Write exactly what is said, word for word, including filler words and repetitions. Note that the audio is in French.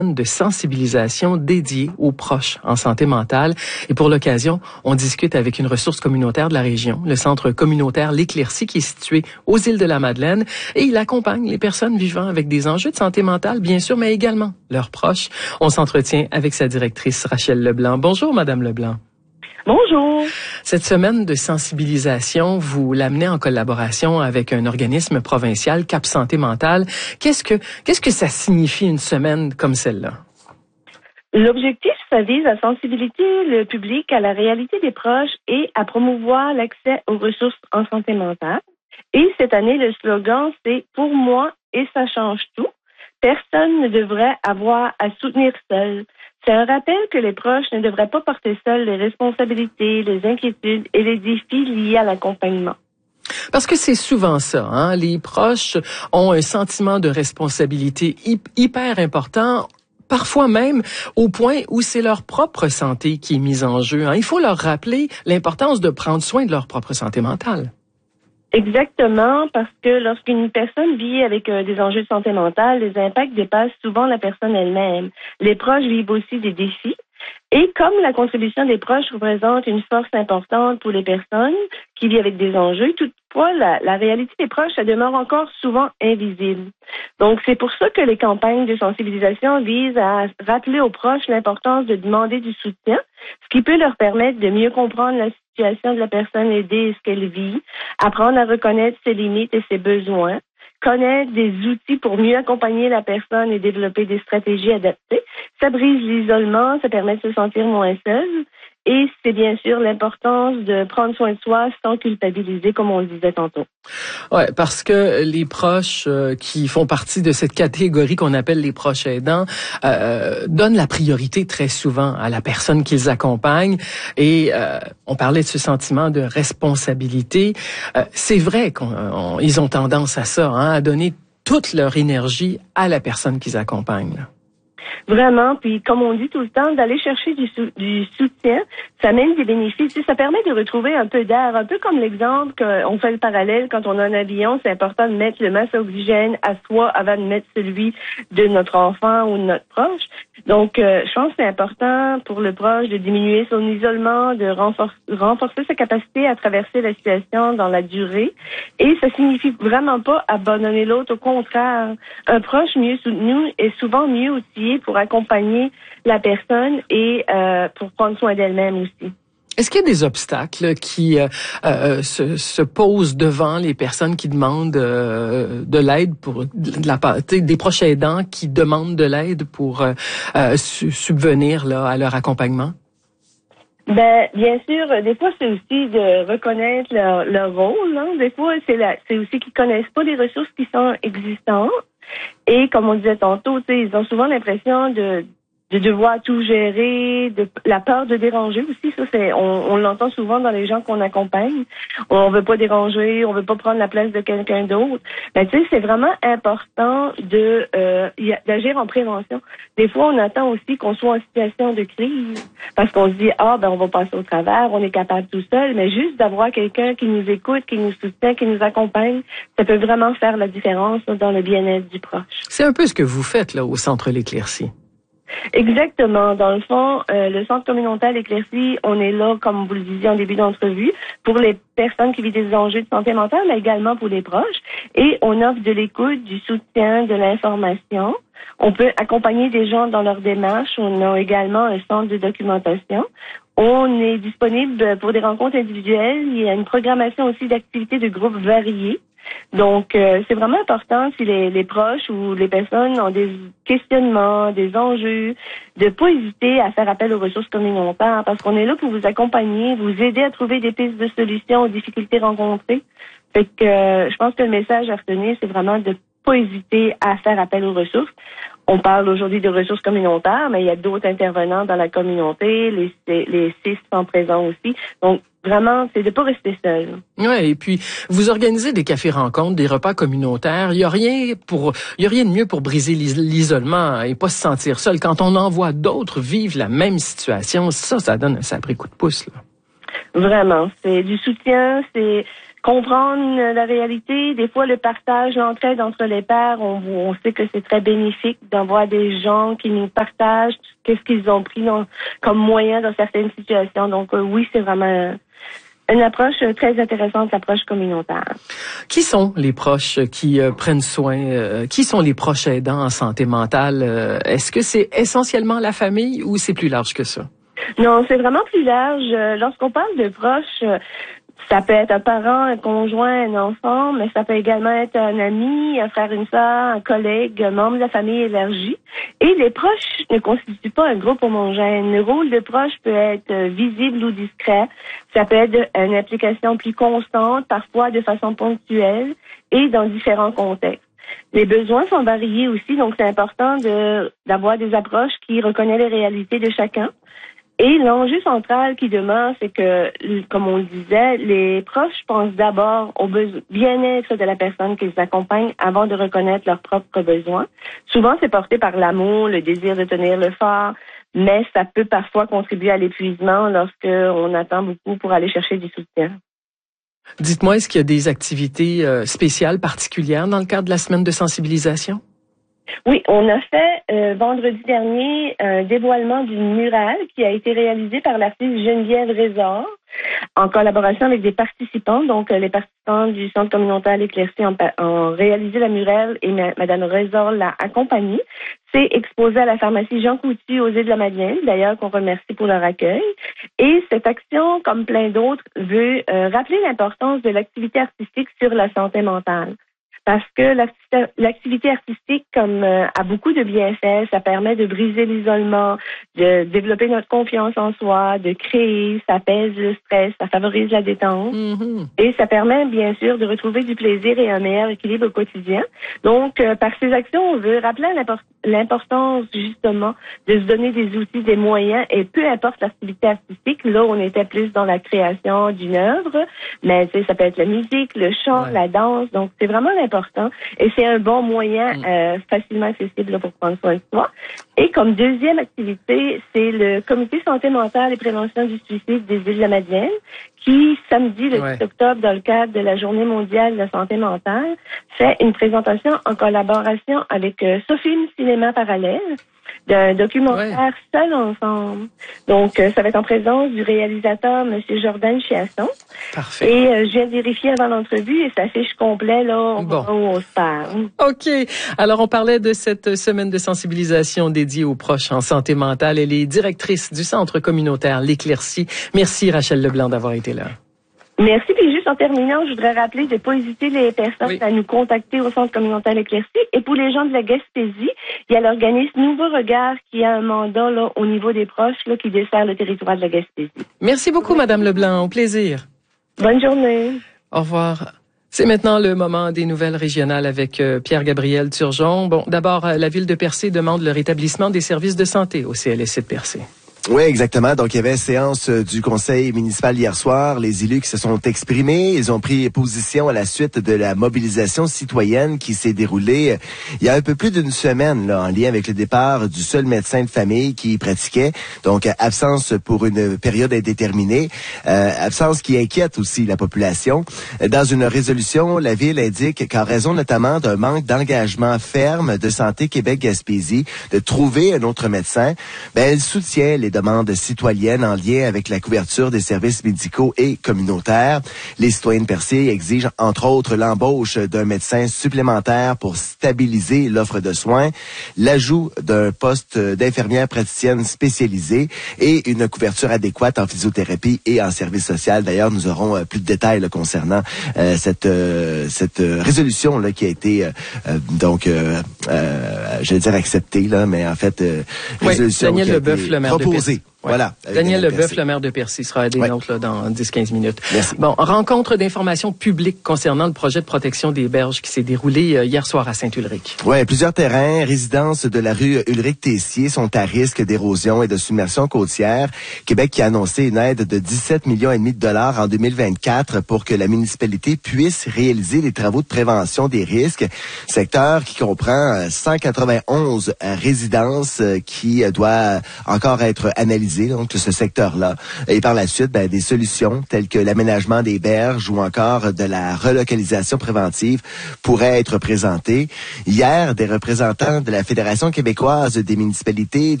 de sensibilisation dédiée aux proches en santé mentale. Et pour l'occasion, on discute avec une ressource communautaire de la région, le centre communautaire L'Éclaircie, qui est situé aux îles de la Madeleine. Et il accompagne les personnes vivant avec des enjeux de santé mentale, bien sûr, mais également leurs proches. On s'entretient avec sa directrice, Rachel Leblanc. Bonjour, Madame Leblanc. Bonjour. Cette semaine de sensibilisation, vous l'amenez en collaboration avec un organisme provincial, Cap Santé mentale. Qu'est-ce que, qu'est-ce que ça signifie une semaine comme celle-là? L'objectif, ça vise à sensibiliser le public à la réalité des proches et à promouvoir l'accès aux ressources en santé mentale. Et cette année, le slogan, c'est « Pour moi et ça change tout ». Personne ne devrait avoir à soutenir seul. C'est un rappel que les proches ne devraient pas porter seuls les responsabilités, les inquiétudes et les défis liés à l'accompagnement. Parce que c'est souvent ça, hein? Les proches ont un sentiment de responsabilité hyper important, parfois même au point où c'est leur propre santé qui est mise en jeu, hein? Il faut leur rappeler l'importance de prendre soin de leur propre santé mentale. Exactement, parce que lorsqu'une personne vit avec euh, des enjeux de santé mentale, les impacts dépassent souvent la personne elle-même. Les proches vivent aussi des défis. Et comme la contribution des proches représente une force importante pour les personnes qui vivent avec des enjeux, toutefois, la, la réalité des proches, ça demeure encore souvent invisible. Donc, c'est pour ça que les campagnes de sensibilisation visent à rappeler aux proches l'importance de demander du soutien, ce qui peut leur permettre de mieux comprendre la situation de la personne aidée et ce qu'elle vit, apprendre à reconnaître ses limites et ses besoins, connaître des outils pour mieux accompagner la personne et développer des stratégies adaptées. Ça brise l'isolement, ça permet de se sentir moins seul. Et c'est bien sûr l'importance de prendre soin de soi sans culpabiliser, comme on le disait tantôt. Ouais, parce que les proches euh, qui font partie de cette catégorie qu'on appelle les proches aidants euh, donnent la priorité très souvent à la personne qu'ils accompagnent. Et euh, on parlait de ce sentiment de responsabilité. Euh, c'est vrai qu'ils ont tendance à ça, hein, à donner toute leur énergie à la personne qu'ils accompagnent, là. Vraiment, puis comme on dit tout le temps, d'aller chercher du, sou- du soutien, ça amène des bénéfices. Ça permet de retrouver un peu d'air, un peu comme l'exemple qu'on fait le parallèle quand on a un avion. C'est important de mettre le masque à oxygène à soi avant de mettre celui de notre enfant ou de notre proche. Donc, euh, je pense que c'est important pour le proche de diminuer son isolement, de renforcer, renforcer sa capacité à traverser la situation dans la durée. Et ça signifie vraiment pas abandonner l'autre. Au contraire, un proche mieux soutenu est souvent mieux outillé pour accompagner la personne et euh, pour prendre soin d'elle-même aussi. Est-ce qu'il y a des obstacles qui euh, euh, se, se posent devant les personnes qui demandent euh, de l'aide pour de la part des proches aidants qui demandent de l'aide pour euh, euh, subvenir là à leur accompagnement? Ben, bien sûr, des fois, c'est aussi de reconnaître leur, leur rôle, hein. Des fois, c'est la, c'est aussi qu'ils connaissent pas les ressources qui sont existantes. Et comme on disait tantôt, tu sais, ils ont souvent l'impression de de devoir tout gérer, de la peur de déranger aussi, ça c'est on, on l'entend souvent dans les gens qu'on accompagne. On veut pas déranger, on veut pas prendre la place de quelqu'un d'autre. Mais tu sais, c'est vraiment important de euh, d'agir en prévention. Des fois, on attend aussi qu'on soit en situation de crise parce qu'on se dit ah ben on va passer au travers, on est capable tout seul, mais juste d'avoir quelqu'un qui nous écoute, qui nous soutient, qui nous accompagne, ça peut vraiment faire la différence dans le bien-être du proche. C'est un peu ce que vous faites là au centre L'Éclaircie. Exactement. Dans le fond, euh, le centre communautaire L'Éclaircie, on est là, comme vous le disiez en début d'entrevue, pour les personnes qui vivent des enjeux de santé mentale, mais également pour les proches. Et on offre de l'écoute, du soutien, de l'information. On peut accompagner des gens dans leur démarche. On a également un centre de documentation. On est disponible pour des rencontres individuelles. Il y a une programmation aussi d'activités de groupes variés. Donc, euh, c'est vraiment important si les, les proches ou les personnes ont des questionnements, des enjeux, de pas hésiter à faire appel aux ressources communautaires parce qu'on est là pour vous accompagner, vous aider à trouver des pistes de solutions aux difficultés rencontrées. Fait que euh, je pense que le message à retenir, c'est vraiment de pas hésiter à faire appel aux ressources. On parle aujourd'hui de ressources communautaires, mais il y a d'autres intervenants dans la communauté, les, les C I S sont présents aussi. Donc, vraiment, c'est de pas rester seul. Ouais, et puis vous organisez des cafés-rencontres, des repas communautaires. Il y a rien pour, il y a rien de mieux pour briser l'isolement et pas se sentir seul. Quand on en voit d'autres vivre la même situation, ça, ça donne un sacré coup de pouce, là. Vraiment, c'est du soutien, c'est comprendre la réalité. Des fois, le partage, l'entraide entre les pairs, on, on sait que c'est très bénéfique d'avoir des gens qui nous partagent qu'est-ce qu'ils ont pris dans, comme moyen dans certaines situations. Donc, euh, oui, c'est vraiment une approche très intéressante, l'approche communautaire. Qui sont les proches qui euh, prennent soin? Euh, qui sont les proches aidants en santé mentale? Euh, est-ce que c'est essentiellement la famille ou c'est plus large que ça? Non, c'est vraiment plus large. Lorsqu'on parle de proches, ça peut être un parent, un conjoint, un enfant, mais ça peut également être un ami, un frère, une sœur, un collègue, un membre de la famille élargie. Et les proches ne constituent pas un groupe homogène. Le rôle de proche peut être visible ou discret. Ça peut être une application plus constante, parfois de façon ponctuelle et dans différents contextes. Les besoins sont variés aussi, donc c'est important de, d'avoir des approches qui reconnaissent les réalités de chacun. Et l'enjeu central qui demeure, c'est que, comme on le disait, les proches pensent d'abord au bien-être de la personne qu'ils accompagnent avant de reconnaître leurs propres besoins. Souvent, c'est porté par l'amour, le désir de tenir le fort, mais ça peut parfois contribuer à l'épuisement lorsqu'on attend beaucoup pour aller chercher du soutien. Dites-moi, est-ce qu'il y a des activités euh, spéciales, particulières dans le cadre de la semaine de sensibilisation? Oui, on a fait euh, vendredi dernier un dévoilement d'une murale qui a été réalisée par l'artiste Geneviève Résor en collaboration avec des participants. Donc, euh, les participants du Centre communautaire L'Éclaircie ont, ont réalisé la murale et ma, Mme Résor l'a accompagnée. C'est exposé à la pharmacie Jean Coutu aux Îles de la Madeleine, d'ailleurs qu'on remercie pour leur accueil. Et cette action, comme plein d'autres, veut euh, rappeler l'importance de l'activité artistique sur la santé mentale. Parce que l'activité artistique, comme euh, a beaucoup de bienfaits, ça permet de briser l'isolement, de développer notre confiance en soi, de créer, ça apaise le stress, ça favorise la détente. Mm-hmm. Et ça permet, bien sûr, de retrouver du plaisir et un meilleur équilibre au quotidien. Donc, euh, par ces actions, on veut rappeler l'importance, justement, de se donner des outils, des moyens, et peu importe l'activité artistique, là, on était plus dans la création d'une œuvre, mais tu sais, ça peut être la musique, le chant, ouais. la danse, donc c'est vraiment important. Et c'est un bon moyen euh, facilement accessible là, pour prendre soin de soi. Et comme deuxième activité, c'est le Comité santé mentale et prévention du suicide des Îles de la Madeleine qui, samedi, le ouais. dix octobre, dans le cadre de la Journée mondiale de la santé mentale, fait une présentation en collaboration avec euh, Sophie Cinéma Parallèle d'un documentaire ouais. Seul ensemble. Donc, euh, ça va être en présence du réalisateur, M. Jordan Chiasson. Parfait. Et euh, je viens vérifier avant l'entrevue et ça fiche complet, là, au bon. moment où on se parle. OK. Alors, on parlait de cette semaine de sensibilisation dédiée aux proches en santé mentale. Elle est directrice du Centre communautaire L'Éclaircie. Merci, Rachel Leblanc, d'avoir été là. Merci. Puis juste en terminant, je voudrais rappeler de ne pas hésiter les personnes oui. à nous contacter au Centre communautaire L'Éclaircie. Et pour les gens de la Gaspésie, il y a l'organisme Nouveau Regard qui a un mandat là, au niveau des proches là, qui dessert le territoire de la Gaspésie. Merci beaucoup, Madame Leblanc. Au plaisir. Bonne journée. Au revoir. C'est maintenant le moment des nouvelles régionales avec euh, Pierre-Gabriel Turgeon. Bon, d'abord, euh, la ville de Percé demande le rétablissement des services de santé au C L S C de Percé. Oui, exactement. Donc, il y avait séance du conseil municipal hier soir. Les élus qui se sont exprimés, ils ont pris position à la suite de la mobilisation citoyenne qui s'est déroulée il y a un peu plus d'une semaine, là, en lien avec le départ du seul médecin de famille qui pratiquait. Donc, absence pour une période indéterminée. Euh, absence qui inquiète aussi la population. Dans une résolution, la ville indique qu'en raison notamment d'un manque d'engagement ferme de Santé Québec-Gaspésie de trouver un autre médecin, ben, elle soutient les demandes citoyennes en lien avec la couverture des services médicaux et communautaires. Les citoyens de Percé exigent entre autres l'embauche d'un médecin supplémentaire pour stabiliser l'offre de soins, l'ajout d'un poste d'infirmière praticienne spécialisée et une couverture adéquate en physiothérapie et en service social. D'ailleurs, nous aurons euh, plus de détails là, concernant euh, cette euh, cette résolution là qui a été euh, euh, donc euh, euh, je vais dire acceptée là, mais en fait euh, oui, résolution Daniel qui a Leboeuf, été le maire proposée. de Percé. Ouais. Voilà. Daniel Leboeuf, le maire de Percé, sera à des ouais. notes là, dans dix à quinze minutes. Merci. Bon, rencontre d'information publique concernant le projet de protection des berges qui s'est déroulé euh, hier soir à Saint-Ulrich. Oui, plusieurs terrains, résidences de la rue Ulrich-Tessier sont à risque d'érosion et de submersion côtière. Québec qui a annoncé une aide de dix-sept millions et demi de dollars en deux mille vingt-quatre pour que la municipalité puisse réaliser les travaux de prévention des risques. Secteur qui comprend cent quatre-vingt-onze résidences qui doit encore être analysé redynamiser donc ce secteur-là. Et par la suite, ben, des solutions telles que l'aménagement des berges ou encore de la relocalisation préventive pourraient être présentées. Hier, des représentants de la Fédération québécoise des municipalités